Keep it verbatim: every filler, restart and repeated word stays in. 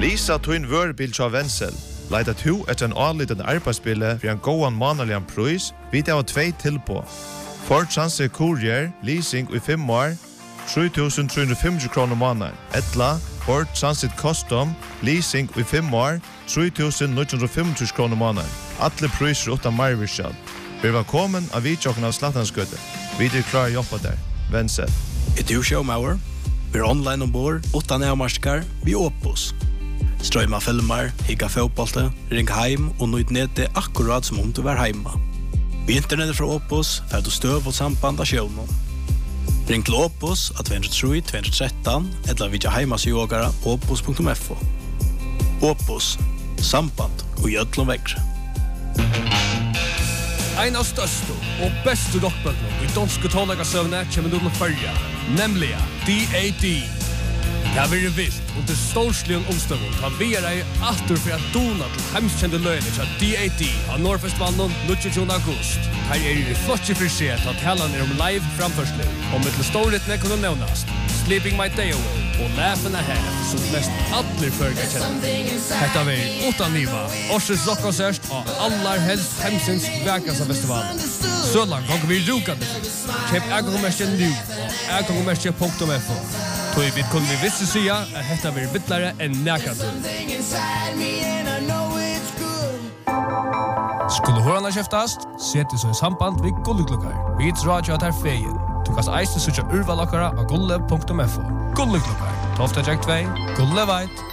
Lisa Twin Wörbil tja Wenzel. Leida to etter en anliten arbeidsbille for en gåan manalian pris, vid av tvei tilpå. Ford Transit Courier, leasing i fem år, tre tusen tre hundre og femti kroner måneden. Etla, Ford Transit Custom, leasing i fem år, tre tusen ni hundre og femti kroner måneden. Alle priser utan marvirskjall. Vi var kommet av vidtjokken av Slattanskøtte. Vi er klar å jobbe der. Wenzel. Et du showmauer? Vi er online ombord, utan avmarskar, vi Opus. Strøyma filmer, higga fotbollte, ring heim og nøyd nede akkurat som om du var heima. Vi internettet fra Opus, fer du støv og samband av sjøvnen. Ring til Opus at to tre to tre tre eller vidja heimas jogara opus punktum f o. Opus, samband og gjødlom vekre. Ein av største og beste rockbøndene i danske tålagasøvne kommer du til følge, nemlig D A D. Det har vært vilt under storslige omstøvning har vi er i atter for at dona til hemskjente løgene til D A D av Norrfestivalen tjuende august. Her er det flott for seg at talene er om live framførsler, og med til storhetene kunne nevnast Sleeping My Day Away og Laughing Ahead, som mest alle førger kjenner. Hetta vil utan niva, Årsens rockkonsert og allar helst hemsens verkans av festivalen. Søland kan vi rukande for. Kjøp ægangommerskje nu og ægangommerskje punktum f o. Tøy vi kunne vi visse sida at hetta vil bittlare enn nækande. Skulle hørana kjeftast, seti så i samband vi gulleklokkar. Vi tror at jeg tar feien. Du kan eiste sutja urvalokkara av gulle punktum f o. Gulleklokkar, tolv jack två, gulle veit.